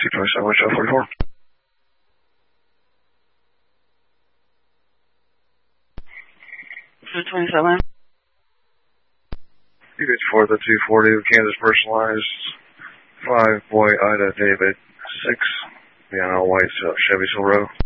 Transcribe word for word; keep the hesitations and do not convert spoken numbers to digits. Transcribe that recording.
two twenty-seven, West forty-four. two twenty-seven. two fifty-four, the two forty, Kansas personalized, five Boy Ida David, six, Piano White, Chevy Silverado.